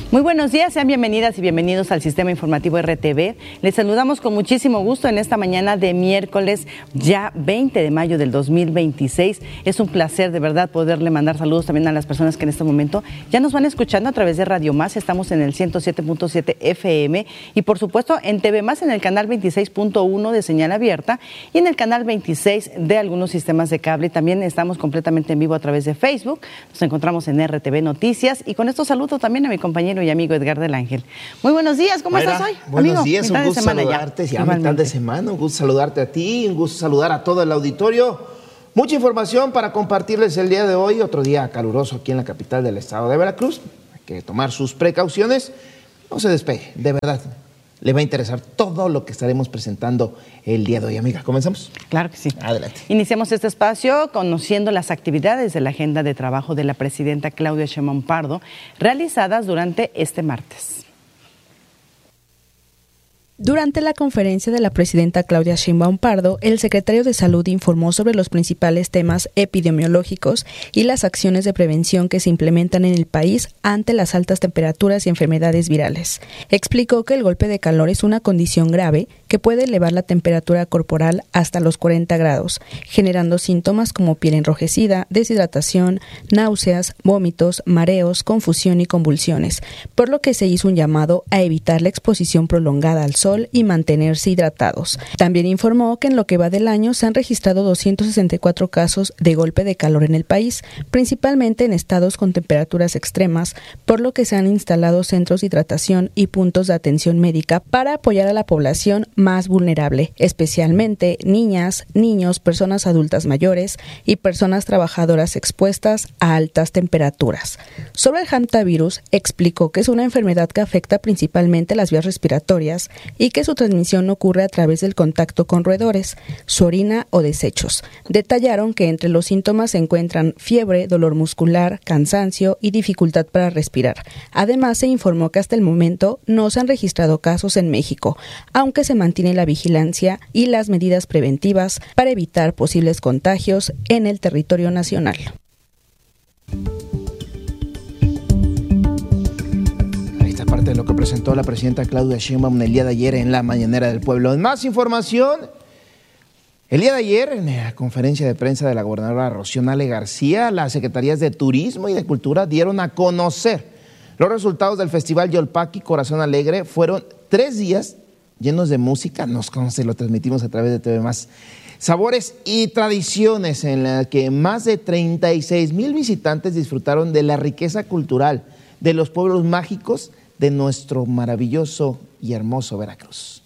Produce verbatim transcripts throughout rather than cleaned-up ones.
Muy buenos días, sean bienvenidas y bienvenidos al Sistema Informativo R T V. Les saludamos con muchísimo gusto en esta mañana de miércoles, ya veinte de mayo del dos mil veintiséis. Es un placer de verdad poderle mandar saludos también a las personas que en este momento ya nos van escuchando a través de Radio Más. Estamos en el ciento siete punto siete F M y por supuesto en T V Más en el canal veintiséis punto uno de señal abierta y en el canal veintiséis de algunos sistemas de cable. También estamos completamente en vivo a través de Facebook. Nos encontramos en R T V Noticias y con esto saludo también a mi compañero y amigo Edgar del Ángel. Muy buenos días, ¿cómo Mayra, estás hoy? Buenos amigo, días, un gusto saludarte, ya, ya mitad de semana, un gusto saludarte a ti, un gusto saludar a todo el auditorio. Mucha información para compartirles el día de hoy, otro día caluroso aquí en la capital del estado de Veracruz. Hay que tomar sus precauciones, no se despegue, de verdad. Le va a interesar todo lo que estaremos presentando el día de hoy, amiga. ¿Comenzamos? Claro que sí. Adelante. Iniciamos este espacio conociendo las actividades de la agenda de trabajo de la presidenta Claudia Sheinbaum Pardo realizadas durante este martes. Durante la conferencia de la presidenta Claudia Sheinbaum Pardo, el secretario de Salud informó sobre los principales temas epidemiológicos y las acciones de prevención que se implementan en el país ante las altas temperaturas y enfermedades virales. Explicó que el golpe de calor es una condición grave que puede elevar la temperatura corporal hasta los cuarenta grados, generando síntomas como piel enrojecida, deshidratación, náuseas, vómitos, mareos, confusión y convulsiones, por lo que se hizo un llamado a evitar la exposición prolongada al sol y mantenerse hidratados. También informó que en lo que va del año se han registrado doscientos sesenta y cuatro casos de golpe de calor en el país, principalmente en estados con temperaturas extremas, por lo que se han instalado centros de hidratación y puntos de atención médica para apoyar a la población más vulnerable, especialmente niñas, niños, personas adultas mayores y personas trabajadoras expuestas a altas temperaturas. Sobre el hantavirus, explicó que es una enfermedad que afecta principalmente las vías respiratorias y que su transmisión ocurre a través del contacto con roedores, su orina o desechos. Detallaron que entre los síntomas se encuentran fiebre, dolor muscular, cansancio y dificultad para respirar. Además, se informó que hasta el momento no se han registrado casos en México, aunque se mantiene la vigilancia y las medidas preventivas para evitar posibles contagios en el territorio nacional. Parte de lo que presentó la presidenta Claudia Sheinbaum el día de ayer en la Mañanera del Pueblo. En más información, el día de ayer en la conferencia de prensa de la gobernadora Rocío Nale García, las secretarías de Turismo y de Cultura dieron a conocer los resultados del Festival Yolpaki Corazón Alegre. Fueron tres días llenos de música, nos conoce, lo transmitimos a través de T V Más. Sabores y tradiciones en la que más de treinta y seis mil visitantes disfrutaron de la riqueza cultural de los pueblos mágicos de nuestro maravilloso y hermoso Veracruz.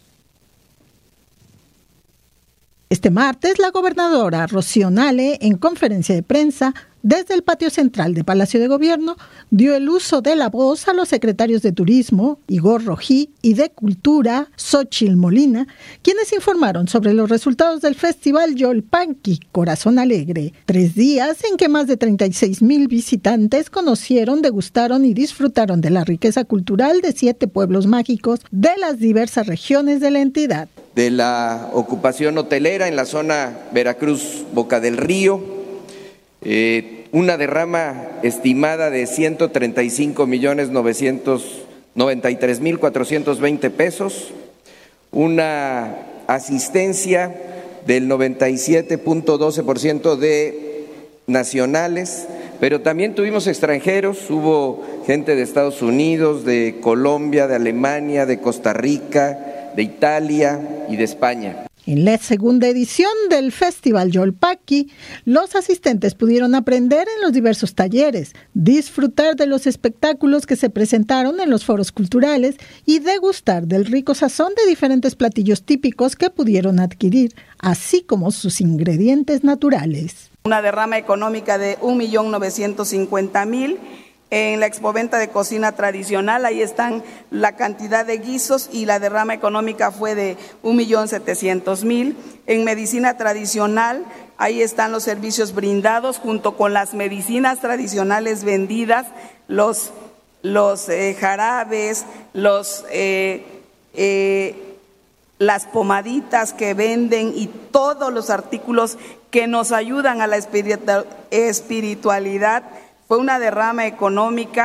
Este martes, la gobernadora Rocío Nale, en conferencia de prensa desde el patio central de Palacio de Gobierno, dio el uso de la voz a los secretarios de Turismo, Igor Rojí, y de Cultura, Xóchitl Molina, quienes informaron sobre los resultados del Festival Yolpaki Corazón Alegre. Tres días en que más de treinta y seis mil visitantes conocieron, degustaron y disfrutaron de la riqueza cultural de siete pueblos mágicos de las diversas regiones de la entidad. De la ocupación hotelera en la zona Veracruz-Boca del Río, Eh, una derrama estimada de ciento treinta y cinco millones novecientos noventa y tres mil cuatrocientos veinte pesos, una asistencia del noventa y siete punto doce por ciento de nacionales, pero también tuvimos extranjeros, hubo gente de Estados Unidos, de Colombia, de Alemania, de Costa Rica, de Italia y de España. En la segunda edición del Festival Yolpaki, los asistentes pudieron aprender en los diversos talleres, disfrutar de los espectáculos que se presentaron en los foros culturales y degustar del rico sazón de diferentes platillos típicos que pudieron adquirir, así como sus ingredientes naturales. Una derrama económica de un millón novecientos cincuenta mil. En la expoventa de cocina tradicional, ahí están la cantidad de guisos y la derrama económica fue de un millón setecientos mil. En medicina tradicional, ahí están los servicios brindados junto con las medicinas tradicionales vendidas, los, los eh, jarabes, los, eh, eh, las pomaditas que venden y todos los artículos que nos ayudan a la espiritualidad. Fue una derrama económica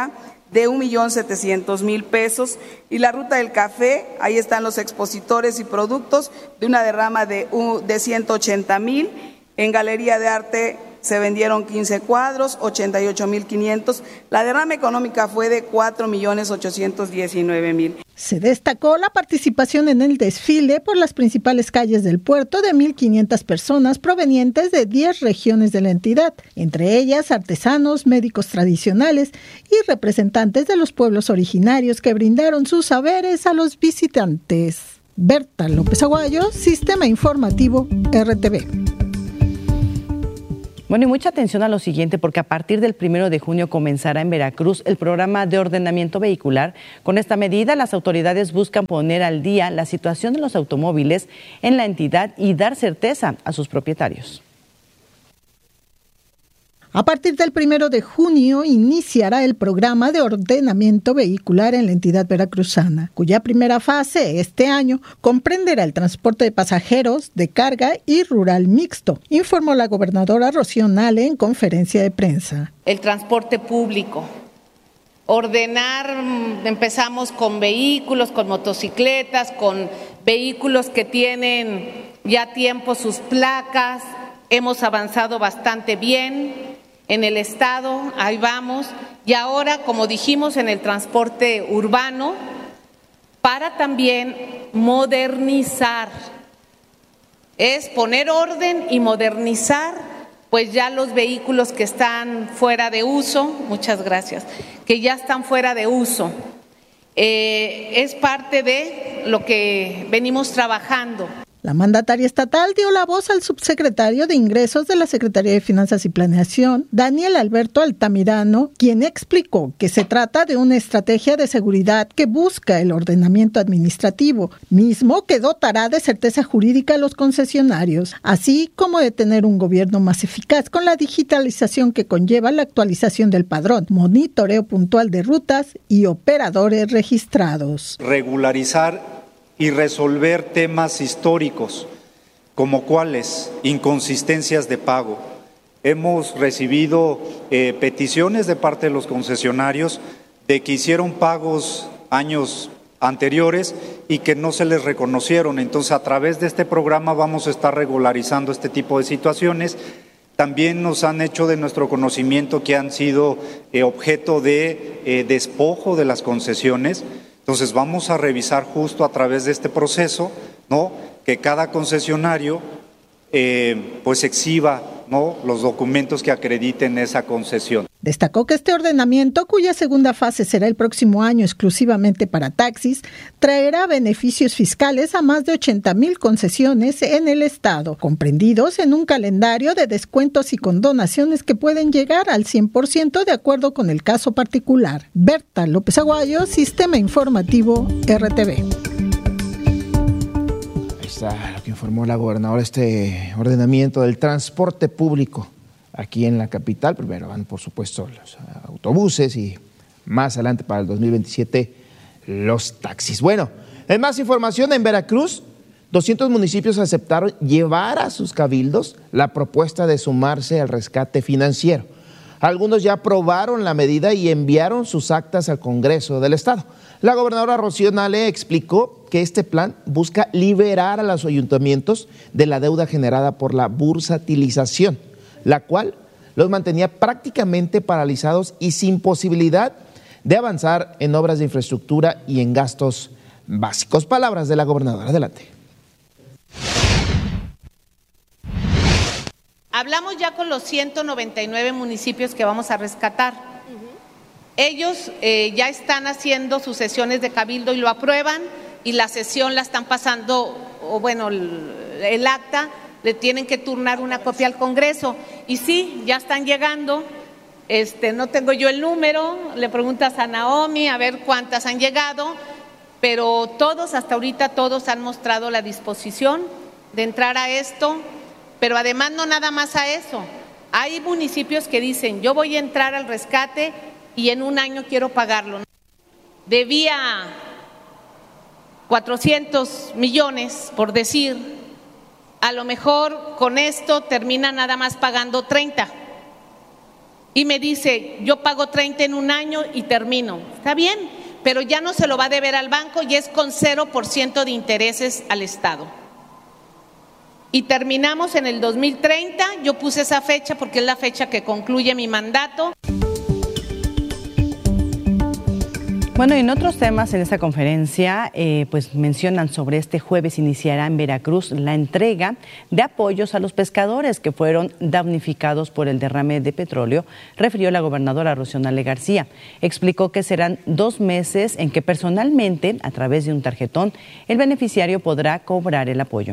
de un millón setecientos mil pesos, y la Ruta del Café, ahí están los expositores y productos, de una derrama de, de ciento ochenta mil. En Galería de Arte se vendieron quince cuadros, ochenta y ocho mil quinientos. La derrama económica fue de cuatro millones ochocientos diecinueve mil. Se destacó la participación en el desfile por las principales calles del puerto de mil quinientas personas provenientes de diez regiones de la entidad, entre ellas artesanos, médicos tradicionales y representantes de los pueblos originarios que brindaron sus saberes a los visitantes. Berta López Aguayo, Sistema Informativo R T V. Bueno, y mucha atención a lo siguiente, porque a partir del primero de junio comenzará en Veracruz el programa de ordenamiento vehicular. Con esta medida, las autoridades buscan poner al día la situación de los automóviles en la entidad y dar certeza a sus propietarios. A partir del primero de junio iniciará el programa de ordenamiento vehicular en la entidad veracruzana, cuya primera fase este año comprenderá el transporte de pasajeros, de carga y rural mixto, informó la gobernadora Rocío Nale en conferencia de prensa. El transporte público. Ordenar, empezamos con vehículos, con motocicletas, con vehículos que tienen ya tiempo sus placas. Hemos avanzado bastante bien. En el estado, ahí vamos, y ahora, como dijimos, en el transporte urbano, para también modernizar, es poner orden y modernizar, pues ya los vehículos que están fuera de uso, muchas gracias, que ya están fuera de uso, eh, es parte de lo que venimos trabajando. La mandataria estatal dio la voz al subsecretario de Ingresos de la Secretaría de Finanzas y Planeación, Daniel Alberto Altamirano, quien explicó que se trata de una estrategia de seguridad que busca el ordenamiento administrativo, mismo que dotará de certeza jurídica a los concesionarios, así como de tener un gobierno más eficaz con la digitalización que conlleva la actualización del padrón, monitoreo puntual de rutas y operadores registrados. Regularizar y resolver temas históricos, como cuáles, inconsistencias de pago. Hemos recibido eh, peticiones de parte de los concesionarios de que hicieron pagos años anteriores y que no se les reconocieron. Entonces, a través de este programa vamos a estar regularizando este tipo de situaciones. También nos han hecho de nuestro conocimiento que han sido eh, objeto de eh, despojo de las concesiones. Entonces vamos a revisar justo a través de este proceso, ¿no?, que cada concesionario eh, pues exhiba, ¿no?, los documentos que acrediten esa concesión. Destacó que este ordenamiento, cuya segunda fase será el próximo año exclusivamente para taxis, traerá beneficios fiscales a más de ochenta mil concesiones en el estado, comprendidos en un calendario de descuentos y condonaciones que pueden llegar al cien por ciento de acuerdo con el caso particular. Berta López Aguayo, Sistema Informativo R T V. Ahí está lo que informó la gobernadora, este ordenamiento del transporte público aquí en la capital. Primero van, por supuesto, los autobuses y más adelante para el dos mil veintisiete los taxis. Bueno, en más información, en Veracruz, doscientos municipios aceptaron llevar a sus cabildos la propuesta de sumarse al rescate financiero. Algunos ya aprobaron la medida y enviaron sus actas al Congreso del Estado. La gobernadora Rocío Nale explicó que este plan busca liberar a los ayuntamientos de la deuda generada por la bursatilización, la cual los mantenía prácticamente paralizados y sin posibilidad de avanzar en obras de infraestructura y en gastos básicos. Palabras de la gobernadora. Adelante. Hablamos ya con los ciento noventa y nueve municipios que vamos a rescatar. Ellos eh, ya están haciendo sus sesiones de cabildo y lo aprueban, y la sesión la están pasando, o bueno, el, el acta, le tienen que turnar una copia al Congreso. Y sí, ya están llegando, este, no tengo yo el número, le preguntas a Naomi a ver cuántas han llegado, pero todos, hasta ahorita todos han mostrado la disposición de entrar a esto, pero además no nada más a eso. Hay municipios que dicen, yo voy a entrar al rescate y en un año quiero pagarlo. Debía cuatrocientos millones, por decir, a lo mejor con esto termina nada más pagando treinta. y me dice, yo pago treinta en un año y termino. Está bien, pero ya no se lo va a deber al banco y es con cero por ciento de intereses al Estado. Y terminamos en el dos mil treinta, yo puse esa fecha porque es la fecha que concluye mi mandato. Bueno, y en otros temas en esta conferencia, eh, pues mencionan sobre este jueves iniciará en Veracruz la entrega de apoyos a los pescadores que fueron damnificados por el derrame de petróleo, refirió la gobernadora Rocío Nale García. Explicó que serán dos meses en que personalmente, a través de un tarjetón, el beneficiario podrá cobrar el apoyo.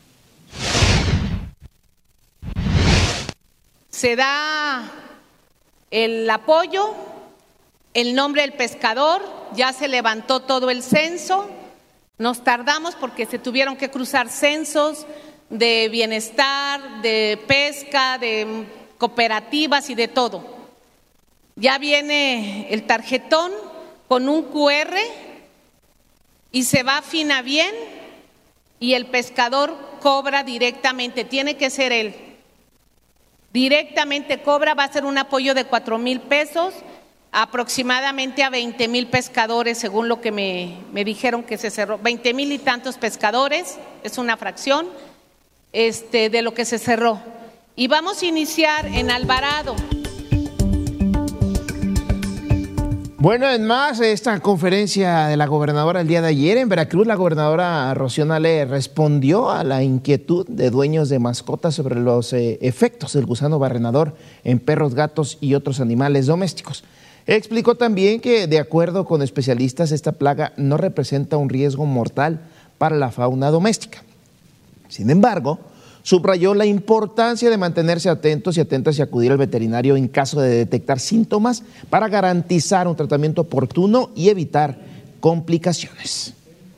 Se da el apoyo, el nombre del pescador, ya se levantó todo el censo, nos tardamos porque se tuvieron que cruzar censos de bienestar, de pesca, de cooperativas y de todo. Ya viene el tarjetón con un cu erre y se va fin a bien y el pescador cobra directamente, tiene que ser él. Directamente cobra, va a ser un apoyo de cuatro mil pesos, aproximadamente a veinte mil pescadores, según lo que me, me dijeron que se cerró, veinte mil y tantos pescadores, es una fracción este, de lo que se cerró. Y vamos a iniciar en Alvarado. Bueno, en más, esta conferencia de la gobernadora el día de ayer en Veracruz, la gobernadora Rocío Nale respondió a la inquietud de dueños de mascotas sobre los eh, efectos del gusano barrenador en perros, gatos y otros animales domésticos. Explicó también que, de acuerdo con especialistas, esta plaga no representa un riesgo mortal para la fauna doméstica. Sin embargo, subrayó la importancia de mantenerse atentos y atentas y acudir al veterinario en caso de detectar síntomas para garantizar un tratamiento oportuno y evitar complicaciones.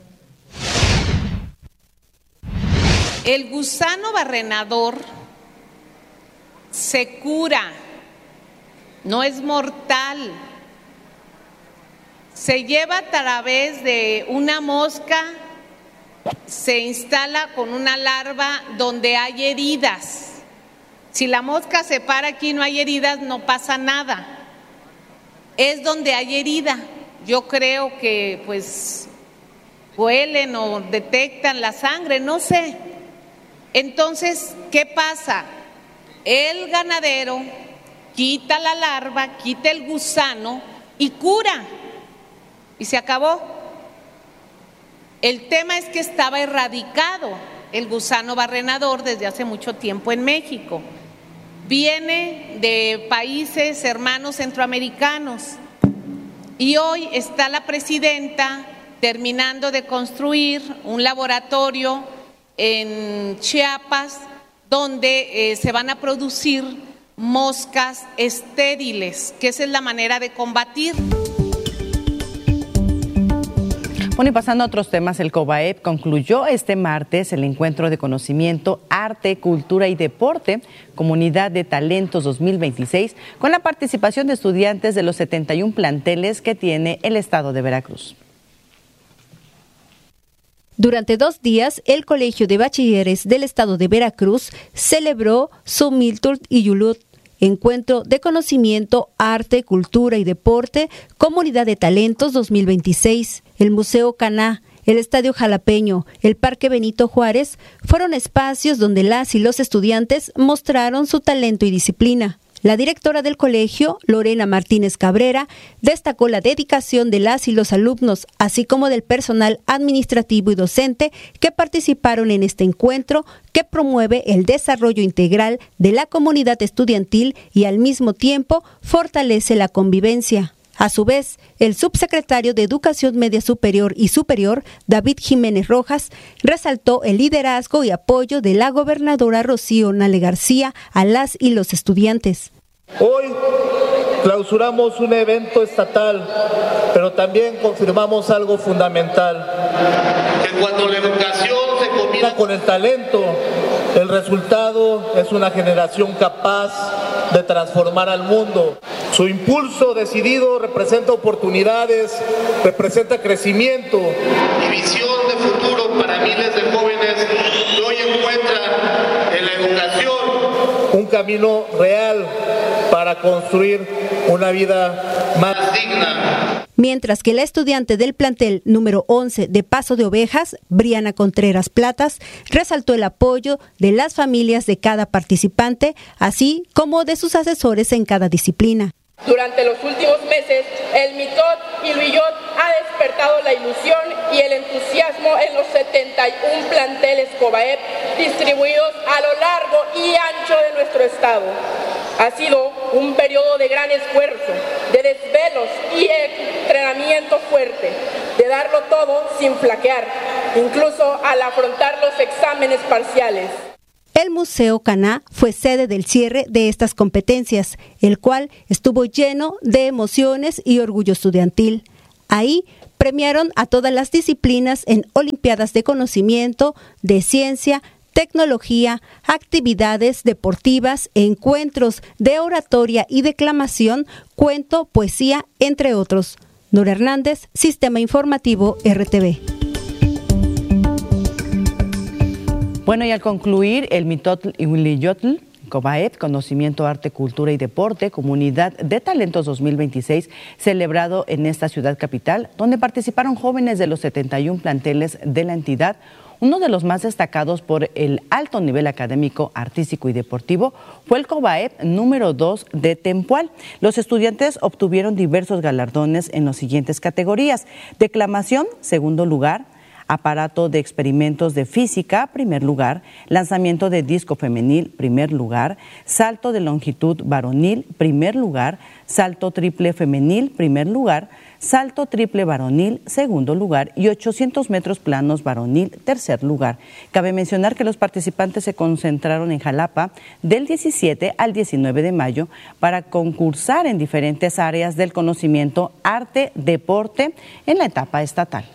El gusano barrenador se cura, no es mortal. Se lleva a través de una mosca, se instala con una larva donde hay heridas. Si la mosca se para aquí y no hay heridas, no pasa nada. Es donde hay herida. Yo creo que pues huelen o detectan la sangre, no sé. Entonces, ¿qué pasa? El ganadero quita la larva, quita el gusano y cura. Y se acabó. El tema es que estaba erradicado el gusano barrenador desde hace mucho tiempo en México. Viene de países hermanos centroamericanos y hoy está la presidenta terminando de construir un laboratorio en Chiapas donde eh, se van a producir moscas estériles, que esa es la manera de combatir. Bueno, y pasando a otros temas, el COBAEP concluyó este martes el encuentro de conocimiento, arte, cultura y deporte, Comunidad de Talentos dos mil veintiséis, con la participación de estudiantes de los setenta y un planteles que tiene el estado de Veracruz. Durante dos días, el Colegio de Bachilleres del estado de Veracruz celebró Sumiltul Iyulut, Encuentro de Conocimiento, Arte, Cultura y Deporte, Comunidad de Talentos dos mil veintiséis. El Museo Caná, el Estadio Jalapeño, el Parque Benito Juárez fueron espacios donde las y los estudiantes mostraron su talento y disciplina. La directora del colegio, Lorena Martínez Cabrera, destacó la dedicación de las y los alumnos, así como del personal administrativo y docente que participaron en este encuentro que promueve el desarrollo integral de la comunidad estudiantil y al mismo tiempo fortalece la convivencia. A su vez, el subsecretario de Educación Media Superior y Superior, David Jiménez Rojas, resaltó el liderazgo y apoyo de la gobernadora Rocío Nale García a las y los estudiantes. Hoy clausuramos un evento estatal, pero también confirmamos algo fundamental, que cuando la educación se combina con el talento, el resultado es una generación capaz de transformar al mundo. Su impulso decidido representa oportunidades, representa crecimiento y visión de futuro para miles de jóvenes que hoy encuentran en la educación un camino real para construir una vida más digna. Mientras que la estudiante del plantel número once de Paso de Ovejas, Briana Contreras Platas, resaltó el apoyo de las familias de cada participante, así como de sus asesores en cada disciplina. Durante los últimos meses, el Mitot y Luillot ha despertado la ilusión y el entusiasmo en los setenta y uno planteles COBAEP distribuidos a lo largo y ancho de nuestro estado. Ha sido un periodo de gran esfuerzo, de desvelos y entrenamiento fuerte, de darlo todo sin flaquear, incluso al afrontar los exámenes parciales. El Museo Caná fue sede del cierre de estas competencias, el cual estuvo lleno de emociones y orgullo estudiantil. Ahí premiaron a todas las disciplinas en olimpiadas de conocimiento, de ciencia, tecnología, actividades deportivas, encuentros de oratoria y declamación, cuento, poesía, entre otros. Nora Hernández, Sistema Informativo R T V. Bueno, y al concluir el Mitotl y Huiliyotl, COBAEP, Conocimiento, Arte, Cultura y Deporte, Comunidad de Talentos dos mil veintiséis, celebrado en esta ciudad capital, donde participaron jóvenes de los setenta y uno planteles de la entidad. Uno de los más destacados por el alto nivel académico, artístico y deportivo fue el COBAEP número dos de Tempual. Los estudiantes obtuvieron diversos galardones en las siguientes categorías: declamación, segundo lugar; aparato de experimentos de física, primer lugar; lanzamiento de disco femenil, primer lugar; salto de longitud varonil, primer lugar; salto triple femenil, primer lugar; salto triple varonil, segundo lugar; y ochocientos metros planos varonil, tercer lugar. Cabe mencionar que los participantes se concentraron en Jalapa del diecisiete al diecinueve de mayo para concursar en diferentes áreas del conocimiento, arte, deporte en la etapa estatal.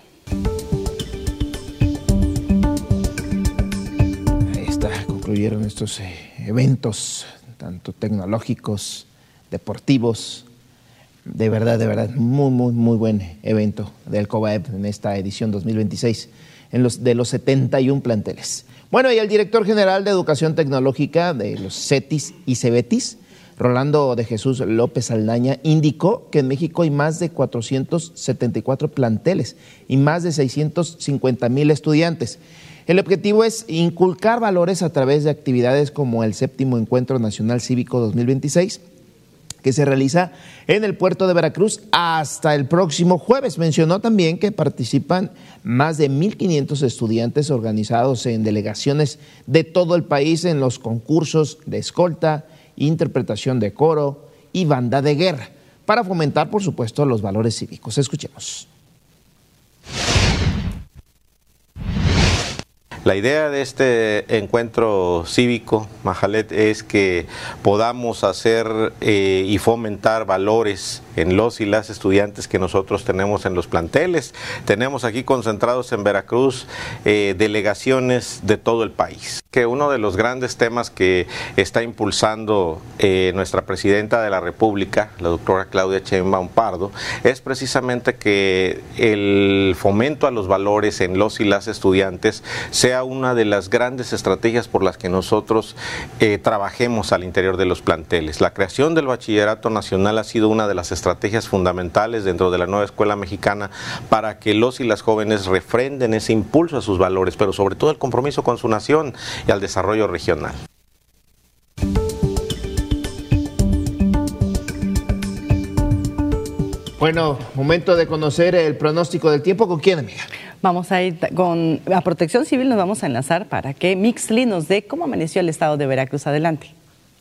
Concluyeron estos eh, eventos, tanto tecnológicos, deportivos. De verdad, de verdad, muy, muy, muy buen evento del COBAEP en esta edición dos mil veintiséis, en los, de los setenta y uno planteles. Bueno, y el director general de Educación Tecnológica de los CETIS y CEBETIS, Rolando de Jesús López Aldaña, indicó que en México hay más de cuatrocientos setenta y cuatro planteles y más de seiscientos cincuenta mil estudiantes. El objetivo es inculcar valores a través de actividades como el séptimo Encuentro Nacional Cívico dos mil veintiséis, que se realiza en el puerto de Veracruz hasta el próximo jueves. Mencionó también que participan más de mil quinientos estudiantes organizados en delegaciones de todo el país en los concursos de escolta, interpretación de coro y banda de guerra, para fomentar, por supuesto, los valores cívicos. Escuchemos. La idea de este encuentro cívico, Mahalet, es que podamos hacer eh, y fomentar valores en los y las estudiantes que nosotros tenemos en los planteles. Tenemos aquí concentrados en Veracruz eh, delegaciones de todo el país. Que uno de los grandes temas que está impulsando eh, nuestra presidenta de la República, la doctora Claudia Sheinbaum Pardo, es precisamente que el fomento a los valores en los y las estudiantes sea una de las grandes estrategias por las que nosotros eh, trabajemos al interior de los planteles. La creación del Bachillerato Nacional ha sido una de las estrategias fundamentales dentro de la nueva escuela mexicana para que los y las jóvenes refrenden ese impulso a sus valores, pero sobre todo el compromiso con su nación y al desarrollo regional. Bueno, momento de conocer el pronóstico del tiempo. ¿Con quién, amiga? Vamos a ir con a Protección Civil, nos vamos a enlazar para que Mixli nos dé cómo amaneció el estado de Veracruz. Adelante.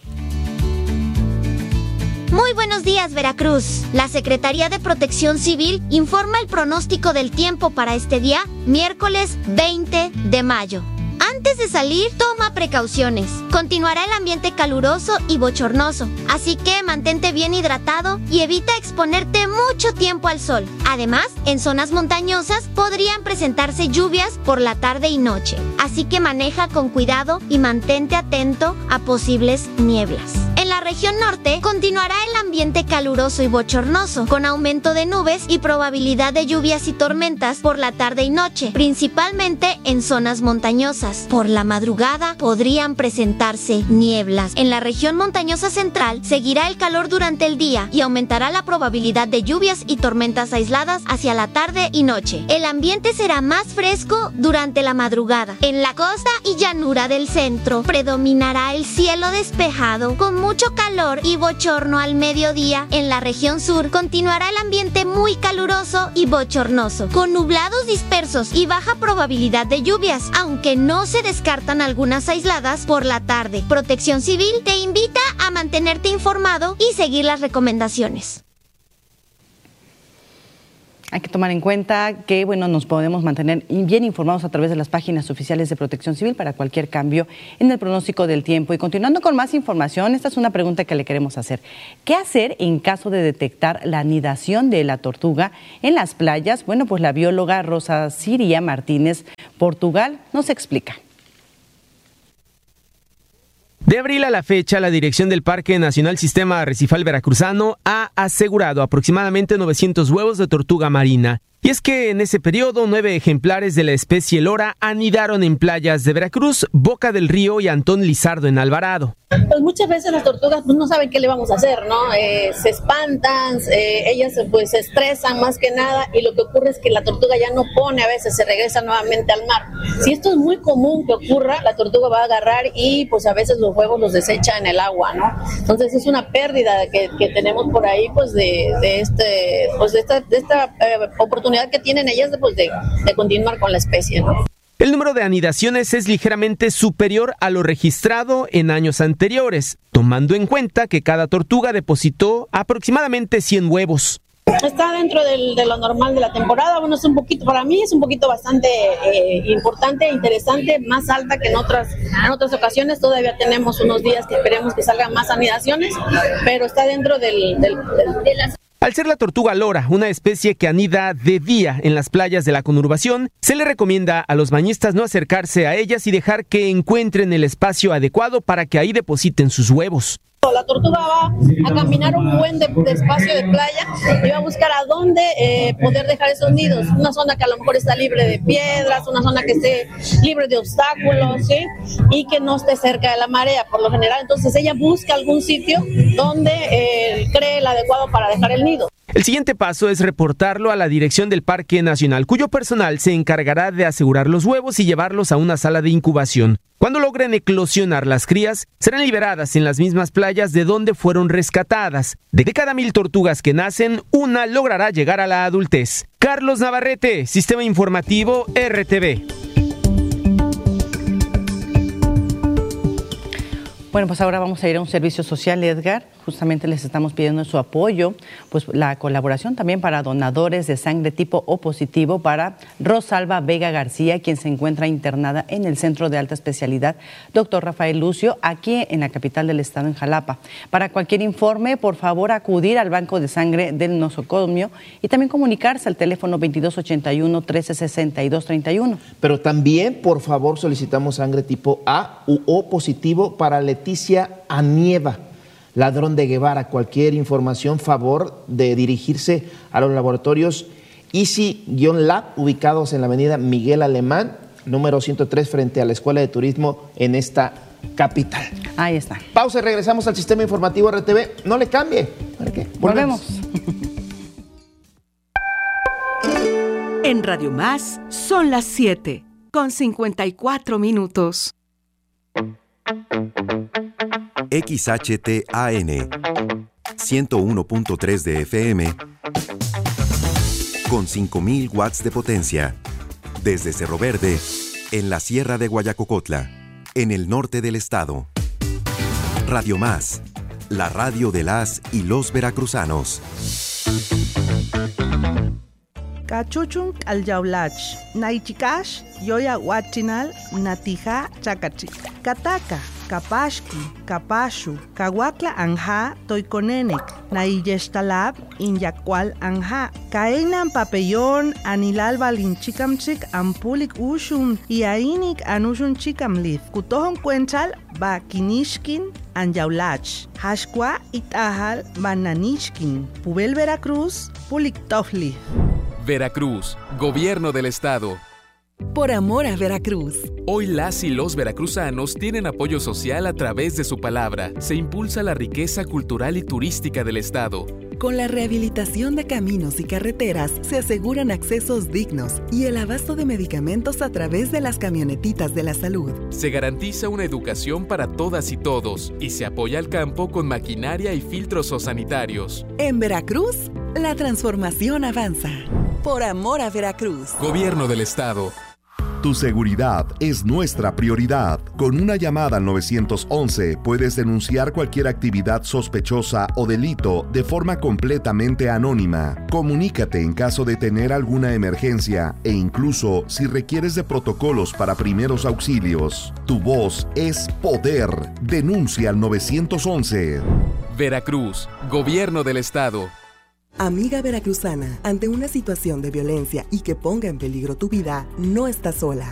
Muy buenos días, Veracruz. La Secretaría de Protección Civil informa el pronóstico del tiempo para este día, miércoles veinte de mayo. Antes de salir, toma precauciones. Continuará el ambiente caluroso y bochornoso, así que mantente bien hidratado y evita exponerte mucho tiempo al sol. Además, en zonas montañosas podrían presentarse lluvias por la tarde y noche, así que maneja con cuidado y mantente atento a posibles nieblas. En En la región norte continuará el ambiente caluroso y bochornoso, con aumento de nubes y probabilidad de lluvias y tormentas por la tarde y noche, principalmente en zonas montañosas. Por la madrugada podrían presentarse nieblas. En la región montañosa central seguirá el calor durante el día y aumentará la probabilidad de lluvias y tormentas aisladas hacia la tarde y noche. El ambiente será más fresco durante la madrugada. En la costa y llanura del centro predominará el cielo despejado con mucho calor y bochorno al mediodía. En la región sur continuará el ambiente muy caluroso y bochornoso, con nublados dispersos y baja probabilidad de lluvias, aunque no se descartan algunas aisladas por la tarde. Protección Civil te invita a mantenerte informado y seguir las recomendaciones. Hay que tomar en cuenta que, bueno, nos podemos mantener bien informados a través de las páginas oficiales de Protección Civil para cualquier cambio en el pronóstico del tiempo. Y continuando con más información, esta es una pregunta que le queremos hacer. ¿Qué hacer en caso de detectar la anidación de la tortuga en las playas? Bueno, pues la bióloga Rosa Siria Martínez, Portugal, nos explica. De abril a la fecha, la dirección del Parque Nacional Sistema Arrecifal Veracruzano ha asegurado aproximadamente novecientos huevos de tortuga marina. Y es que en ese periodo, nueve ejemplares de la especie lora anidaron en playas de Veracruz, Boca del Río y Antón Lizardo en Alvarado. Pues muchas veces las tortugas pues no saben qué le vamos a hacer, ¿no? Eh, se espantan, eh, ellas pues se estresan más que nada y lo que ocurre es que la tortuga ya no pone, a veces se regresa nuevamente al mar. Si esto es muy común que ocurra, la tortuga va a agarrar y pues a veces los huevos los desecha en el agua, ¿no? Entonces es una pérdida que, que tenemos por ahí pues de, de este pues de esta, de esta eh, oportunidad que tienen ellas de, pues, de, de continuar con la especie, ¿no? El número de anidaciones es ligeramente superior a lo registrado en años anteriores, tomando en cuenta que cada tortuga depositó aproximadamente cien huevos. Está dentro del, de lo normal de la temporada. Bueno, es un poquito, para mí es un poquito bastante eh, importante, interesante, más alta que en otras, en otras ocasiones. Todavía tenemos unos días que esperemos que salgan más anidaciones, pero está dentro del, del, del de las... Al ser la tortuga lora, una especie que anida de día en las playas de la conurbación, se le recomienda a los bañistas no acercarse a ellas y dejar que encuentren el espacio adecuado para que ahí depositen sus huevos. La tortuga va a caminar un buen de, de espacio de playa y va a buscar a dónde eh, poder dejar esos nidos. Una zona que a lo mejor está libre de piedras, una zona que esté libre de obstáculos, ¿sí? Y que no esté cerca de la marea, por lo general. Entonces ella busca algún sitio donde eh, cree el adecuado para dejar el nido. El siguiente paso es reportarlo a la dirección del Parque Nacional, cuyo personal se encargará de asegurar los huevos y llevarlos a una sala de incubación. Cuando logren eclosionar las crías, serán liberadas en las mismas playas de donde fueron rescatadas. De cada mil tortugas que nacen, una logrará llegar a la adultez. Carlos Navarrete, Sistema Informativo R T V. Bueno, pues ahora vamos a ir a un servicio social, Edgar. Justamente les estamos pidiendo su apoyo, pues la colaboración también para donadores de sangre tipo O positivo para Rosalba Vega García, quien se encuentra internada en el Centro de Alta Especialidad Doctor Rafael Lucio, aquí en la capital del estado, en Jalapa. Para cualquier informe, por favor, acudir al Banco de Sangre del Nosocomio y también comunicarse al teléfono veintidós ochenta y uno, trece sesenta y dos, treinta y uno. Pero también, por favor, solicitamos sangre tipo A u O positivo para Leticia Anieva, ladrón de Guevara. Cualquier información, favor de dirigirse a los laboratorios Easy-Lab, ubicados en la avenida Miguel Alemán, número ciento tres, frente a la Escuela de Turismo en esta capital. Ahí está. Pausa y regresamos al Sistema Informativo R T V. No le cambie. ¿Para qué? Volvemos. En Radio Más son las siete con cincuenta y cuatro minutos. X H T A N ciento uno punto tres de F M con cinco mil watts de potencia desde Cerro Verde en la Sierra de Guayacocotla, en el norte del estado. Radio Más, la radio de las y los veracruzanos. Cachuchun alyaulach, naichikash, yoya huachinal, natija chakachi, kataka, kapashki, kapashu, kawakla anja, toikonenek, naiyeshtalab, inyakwal anja, kaenan papellón, anilal balinchikamchik, ampulik ushun, y ainik anushun chikamlith, kutohon cuenchal, ba kinishkin, Anyaulach, Hashqua Itajal, Bananishkin, Pubel Veracruz, Pulictofli. Veracruz, Gobierno del Estado. Por amor a Veracruz. Hoy las y los veracruzanos tienen apoyo social a través de su palabra. Se impulsa la riqueza cultural y turística del Estado. Con la rehabilitación de caminos y carreteras se aseguran accesos dignos y el abasto de medicamentos a través de las camionetitas de la salud. Se garantiza una educación para todas y todos y se apoya al campo con maquinaria y filtros sanitarios. En Veracruz, la transformación avanza. Por amor a Veracruz. Gobierno del Estado. Tu seguridad es nuestra prioridad. Con una llamada al nueve once puedes denunciar cualquier actividad sospechosa o delito de forma completamente anónima. Comunícate en caso de tener alguna emergencia e incluso si requieres de protocolos para primeros auxilios. Tu voz es poder. Denuncia al nueve once. Veracruz, Gobierno del Estado. Amiga veracruzana, ante una situación de violencia y que ponga en peligro tu vida, no estás sola.